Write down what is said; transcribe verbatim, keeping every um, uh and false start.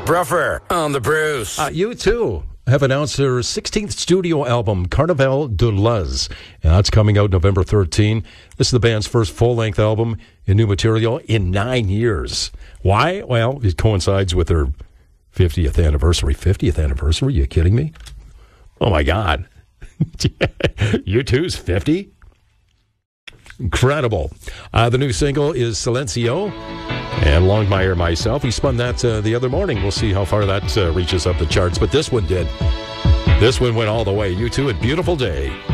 Bruffer on the Bruce. Uh, you too have announced their sixteenth studio album, Carnaval de Luz. And that's coming out November thirteenth. This is the band's first full-length album in new material in nine years. Why? Well, it coincides with their fiftieth anniversary. fiftieth anniversary? Are you kidding me? Oh, my God. U two's fifty? Incredible. Uh, the new single is Silencio. And Longmire myself, he spun that uh, the other morning. We'll see how far that uh, reaches up the charts. But this one did. This one went all the way. U two, a beautiful day.